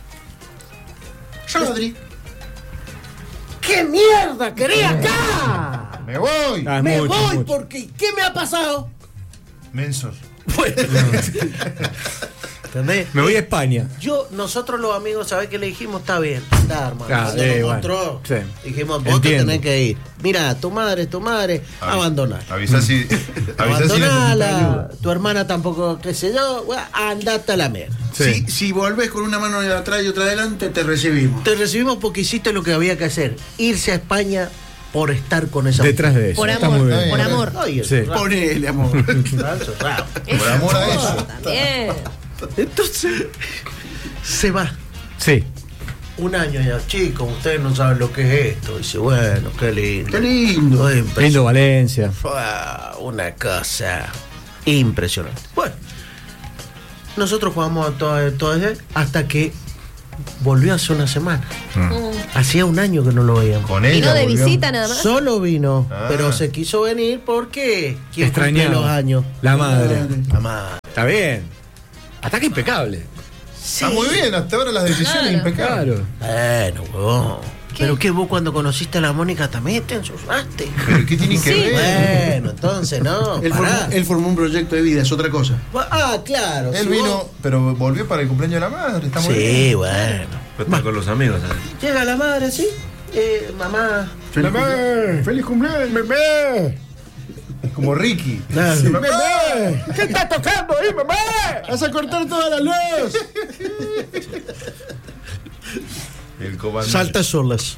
S3: Rodri.
S7: ¿Qué mierda quería acá?
S4: Me voy.
S1: Ah,
S7: Me
S1: mucho,
S7: voy
S1: mucho.
S7: porque ¿qué me ha pasado?
S4: Mensos.
S7: Bueno. ¿Entendés?
S1: Me voy a España.
S7: Yo, nosotros los amigos, ¿sabés qué le dijimos? Está bien, anda, hermano.
S1: Ah,
S7: Cuando
S1: eh,
S7: nos
S1: bueno,
S7: mostró,
S1: sí.
S7: dijimos, vos
S1: Entiendo.
S7: te tenés que ir. Mira, tu madre, tu madre,
S4: Avi-
S7: abandonar.
S4: Avisa si. Avisa si necesitas
S7: Abandonala,
S4: ayuda.
S7: tu hermana tampoco, qué sé yo, bueno, andate a la mierda.
S1: Sí.
S3: Si, si volvés con una mano atrás y otra adelante, te recibimos.
S7: Te recibimos porque hiciste lo que había que hacer, irse a España por estar con esa
S1: Detrás de eso.
S2: Por
S1: Está
S2: amor,
S1: muy bien.
S2: por
S4: bien.
S2: amor.
S7: Ay,
S1: Sí.
S3: Ponele, amor.
S7: Rancho, raro.
S4: Por amor a eso.
S2: También.
S7: Entonces, se va.
S1: Sí.
S7: Un año ya, chicos, ustedes no saben lo que es esto. Dice, bueno, qué lindo.
S3: Qué lindo.
S7: Ay, impresionante.
S1: Lindo Valencia.
S7: Wow, una cosa impresionante. Bueno, nosotros jugamos a todas, todas hasta que volvió hace una semana.
S2: Mm.
S7: Hacía un año que no lo veíamos.
S4: Con
S2: ¿Vino
S4: ella
S2: de
S4: volvió.
S2: visita nada más?
S7: Solo vino,
S4: Ah.
S7: pero se quiso venir porque quiere
S1: Extrañaba.
S7: cumplir los años.
S1: La madre.
S7: La madre.
S1: Está bien. Ataque impecable.
S7: Sí.
S4: Está muy bien, hasta ahora las decisiones
S2: Claro.
S4: impecables.
S7: Bueno, huevón. Pero que vos cuando conociste a la Mónica también te ensuciaste.
S4: Pero ¿qué tiene que
S2: Sí.
S4: ver?
S7: Bueno, entonces no.
S3: Él
S7: pará.
S3: formó, él formó un proyecto de vida, es otra cosa.
S7: Ah, claro.
S4: Él
S7: si
S4: vino,
S7: vos-
S4: pero volvió para el cumpleaños de la madre, está muy bien.
S7: Sí, bueno.
S5: Pero está con los amigos. ¿sabes?
S7: Llega la madre así. Eh, mamá.
S3: Feliz
S4: Mamá.
S3: cumpleaños. ¡Feliz cumpleaños!
S4: ¡Bebé! Es como Ricky.
S7: Claro.
S4: ¡Bebé!
S3: ¿Qué está tocando ahí, mamá? ¡Vas a cortar toda la luz!
S4: El comandante.
S7: Salta solas.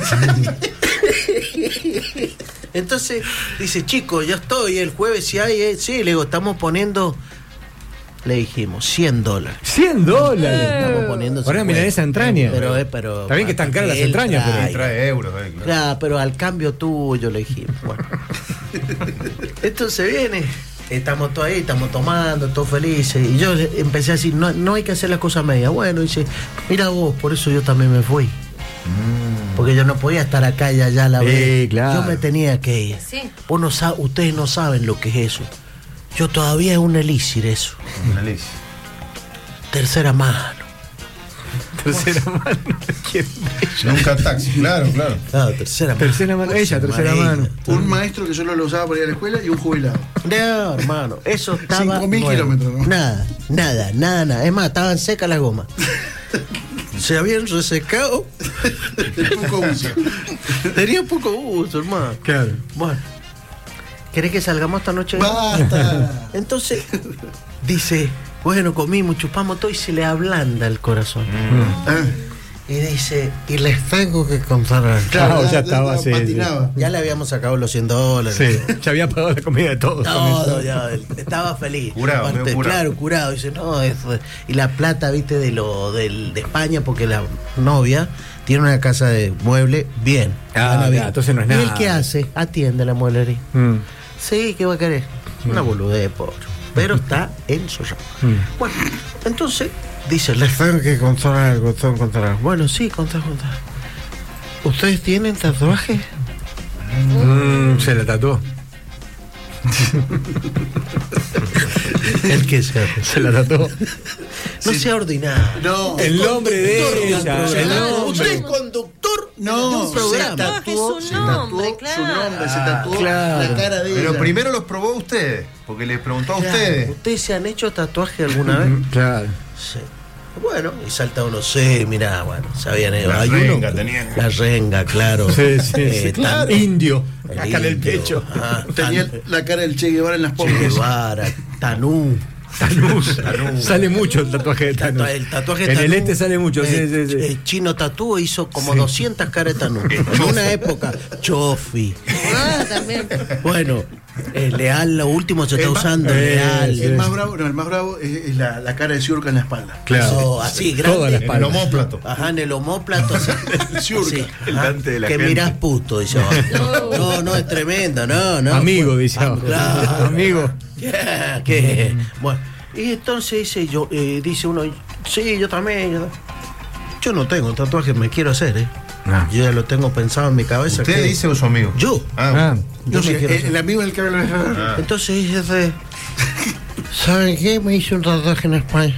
S7: Entonces dice, chico, ya estoy el jueves, si hay, eh, sí, le digo, estamos poniendo, le dijimos, cien dólares.
S1: cien dólares.
S7: Estamos poniendo
S1: Ahora
S7: cincuenta.
S1: mira esa entraña.
S7: Pero, eh, pero.
S1: Está bien que están caras las
S7: él
S1: entrañas, pero-
S7: trae.
S4: Trae euros, eh, claro.
S7: Claro, pero al cambio tuyo le dijimos. Bueno. Entonces viene, estamos todos ahí, estamos tomando, todos felices. Y yo le empecé a decir, no, no hay que hacer las cosas medias. Bueno, dice, mira vos, por eso yo también me fui. Porque yo no podía estar acá y allá a la
S1: Sí,
S7: vez.
S1: claro.
S7: Yo me tenía que ir.
S2: Sí.
S7: Vos no sab- ustedes no saben lo que es eso. Yo todavía es un elixir eso.
S4: Una ley.
S7: Tercera mano.
S1: Tercera mano. ¿Quién?
S4: Nunca taxi, claro, claro.
S7: Claro, tercera mano.
S1: Tercera mano. Ella, tercera
S7: Ella.
S1: mano.
S3: Un maestro que solo lo usaba para ir a la escuela y un jubilado.
S7: No, hermano, eso estaba.
S3: Cinco mil
S7: bueno,
S3: kilómetros, ¿no?
S7: Nada, nada, nada, nada. Es más, estaban secas las gomas. Se habían resecado.
S3: Poco uso.
S7: Tenía poco uso, hermano.
S1: Claro.
S7: Bueno, ¿querés que salgamos esta noche?
S3: ¡Basta!
S7: Entonces, dice, bueno, comimos, chupamos todo y se le ablanda el corazón.
S3: Ah,
S7: Y dice, y les tengo que contar algo.
S1: Claro, ya estaba, sí,
S3: patinaba.
S7: Ya le habíamos sacado los cien dólares.
S1: Sí, ya había pagado la comida de todos.
S7: Todo, ya, él estaba feliz.
S4: Curado,
S7: Aparte,
S4: medio curado.
S7: Claro, curado. Dice, no, eso. Y la plata, viste, de lo del, de España, porque la novia tiene una casa de mueble bien.
S1: Ah,
S7: gana
S1: ya,
S7: bien.
S1: entonces no es
S7: ¿Y él
S1: nada.
S7: qué hace? Atiende la mueblería.
S1: Mm.
S7: Sí, ¿qué va a querer? Una boludez, pobre. Pero está en su ramo.
S1: Mm.
S7: Bueno, entonces dice, les tengo que contar algo, tengo que contar algo. Bueno, sí, contar, contar. ¿Ustedes tienen tatuajes?
S1: Mm, se la tatuó.
S7: El que se hace.
S1: Se la tatuó.
S7: No sea ordinario.
S3: No.
S1: El nombre de ella.
S7: Conductor,
S1: El
S7: ¿verdad?
S1: nombre.
S7: Usted es conductor
S3: No,
S7: de un programa.
S3: se tatuó,
S2: Ah, es su
S3: se
S2: nombre,
S3: tatuó
S2: claro.
S3: su nombre, se tatuó
S1: claro.
S3: la cara de
S4: Pero
S3: ella.
S4: primero los probó ustedes, porque les preguntó a
S7: Claro,
S4: ustedes.
S7: ¿Ustedes se han hecho tatuaje alguna vez?
S1: Claro.
S7: Sí. Bueno, y salta uno, sí, mirá, bueno, sabían ellos.
S4: La
S7: Hay
S4: renga
S7: uno,
S4: tenía.
S7: La renga, claro.
S1: Sí, sí,
S7: Eh,
S1: sí.
S7: tan-
S1: Indio.
S7: el
S1: Acá en el
S7: indio,
S1: pecho.
S7: ajá,
S3: Tenía
S7: tan-
S3: la cara del Che Guevara en las
S7: Che
S3: pompas.
S7: Guevara, Tanú.
S1: Tanús. Sale mucho el tatuaje de Tanús.
S7: El tatuaje
S1: En el
S7: Tanú,
S1: este sale mucho. Sí,
S7: eh,
S1: sí, sí.
S7: eh, Chino Tatú hizo como doscientas caras de Tanú. En una época, Chofi.
S2: Ah, también.
S7: Bueno, eh, Leal, lo último se está
S3: El ma-
S7: usando,
S1: eh,
S7: Leal.
S3: El más bravo, no, el más bravo es, es la, la cara de Ciurca en la espalda.
S1: Claro.
S7: No, así,
S1: Toda la
S7: grande.
S4: El
S1: espalda.
S4: homóplato.
S7: Ajá, en el homóplato. Así,
S3: Ciurca.
S7: así,
S5: el
S7: ajá,
S5: Dante de la
S7: que
S5: gente.
S7: mirás puto, dice. No, no, es tremendo, no, no.
S1: Amigo,
S7: Fue-
S1: dice
S7: Ah,
S1: abajo.
S7: claro.
S1: Amigo.
S7: ¿Qué? ¿Qué? Bueno, y entonces dice, yo, eh, dice uno, sí, yo también. Yo, yo no tengo tatuaje, me quiero hacer, ¿eh?
S1: Ah.
S7: Yo ya lo tengo pensado en mi cabeza.
S4: ¿Usted
S7: que-
S4: dice o su amigo?
S7: Yo.
S4: Ah,
S1: Ah.
S7: Yo
S3: No,
S7: me
S3: sí,
S7: quiero
S3: el,
S7: hacer.
S3: el amigo es el que habla.
S4: ah.
S7: Entonces dice, ¿saben qué? Me hice un tatuaje en España.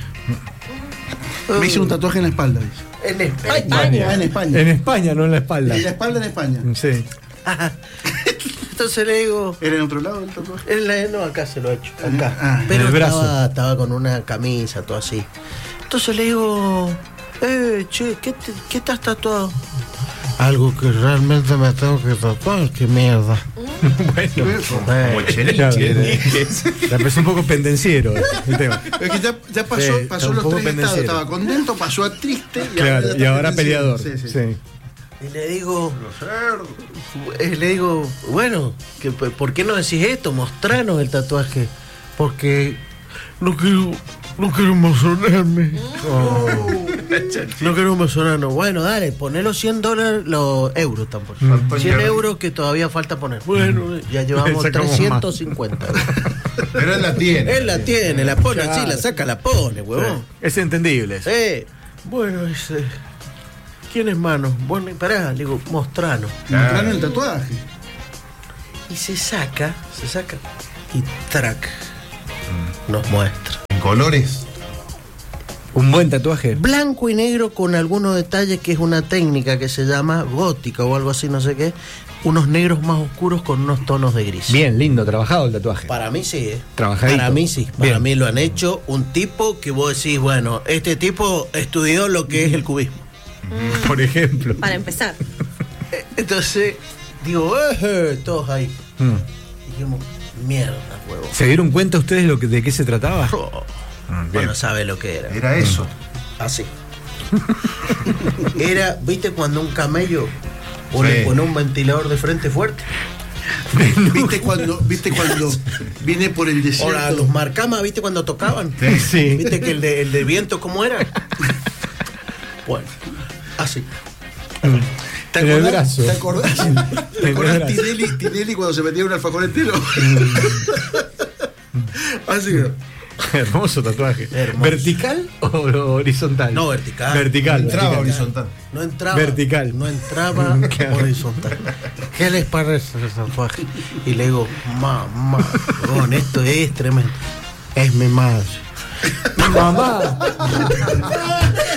S3: Me hice un tatuaje en la espalda. Dice.
S7: En España.
S3: Ah, en España.
S1: En España, no en la espalda.
S3: En la espalda en España.
S1: Sí.
S7: Ajá. Entonces le digo,
S3: ¿Era en otro lado el tatuaje?
S7: en la- no, acá se lo he hecho, acá.
S3: Ah,
S7: Pero
S1: en el brazo.
S7: estaba, estaba con una camisa, todo así. Entonces le digo, eh, che, ¿qué, te, ¿qué te has tatuado? Algo que realmente me tengo que tatuar, qué mierda.
S1: Bueno.
S4: Como
S7: Eh,
S4: Chenique.
S1: Claro, la empezó un poco pendenciero el tema.
S3: Es que ya, ya pasó,
S1: Sí,
S3: pasó
S1: está un
S3: los
S1: poco
S3: tres estados.
S1: pendenciero.
S3: Estaba contento, pasó a triste y
S1: Claro,
S3: está
S1: y ahora
S3: pendenciero.
S1: peleador.
S3: Sí, sí.
S1: Sí.
S7: y le digo, eh, le digo, bueno, que, ¿por qué no decís esto? Mostranos el tatuaje. Porque no quiero, no quiero emocionarme. No quiero emocionarnos. Bueno, dale, poné los cien dólares, los euros tampoco. cien euros que todavía falta poner. Bueno, ya llevamos
S1: Sacamos
S7: trescientos cincuenta.
S4: Pero él la tiene.
S7: Él la tiene, la pone así, la saca, la pone, huevón.
S1: Es entendible. eso.
S7: Sí. Bueno, dice, ¿quién es Mano? Bueno, pará, le digo, mostrano.
S3: Mostrano el tatuaje.
S7: Y se saca, se saca y track. Nos muestra.
S4: ¿En colores?
S1: Un buen tatuaje.
S7: Blanco y negro con algunos detalles, que es una técnica que se llama gótica o algo así, no sé qué. Unos negros más oscuros con unos tonos de gris.
S1: Bien, lindo, trabajado el tatuaje.
S7: Para mí sí, ¿eh?
S1: Trabajadito.
S7: Para mí sí. Para
S1: Bien.
S7: mí lo han hecho un tipo que vos decís, bueno, este tipo estudió lo que es el cubismo.
S1: Por ejemplo.
S2: Para empezar.
S7: Entonces, digo, eh, todos ahí.
S1: Mm.
S7: Dijimos, mierda, huevo.
S1: ¿Se dieron cuenta ustedes lo que, de qué se trataba?
S7: Oh,
S1: Mm, bien.
S7: bueno, sabe lo que era.
S4: Era eso.
S7: Así. Era, ¿viste cuando un camello o
S4: Sí.
S7: le pone un ventilador de frente fuerte?
S3: ¿Viste cuando, ¿Viste cuando viene por el desierto?
S7: Ahora, los marcamas, ¿viste cuando tocaban?
S1: Sí, sí.
S7: ¿Viste que el de, el de viento cómo era? Bueno, así.
S3: ¿Te
S1: En el
S3: acordás?
S1: brazo.
S3: ¿Te acordás? ¿Te
S1: En el
S3: acordás
S1: brazo.
S3: Tinelli, Tinelli cuando se metía un alfajor entero? Así que.
S1: Hermoso tatuaje.
S7: Hermoso.
S1: ¿Vertical o horizontal?
S7: No, vertical.
S1: Vertical.
S4: Entraba
S1: vertical.
S4: horizontal.
S7: No entraba.
S1: Vertical.
S7: No entraba
S1: Claro.
S7: horizontal. ¿Qué les parece ese tatuaje? Y le digo, mamá, con esto es tremendo. Es mi madre.
S1: Mamá.